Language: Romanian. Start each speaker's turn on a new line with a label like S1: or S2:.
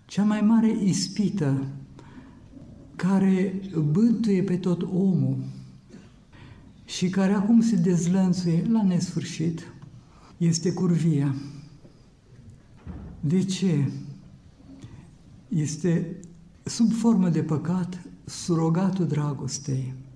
S1: Cea mai mare ispită care bântuie pe tot omul și care acum se dezlănțuie la nesfârșit este curvia. De ce? Este sub formă de păcat surogatul dragostei.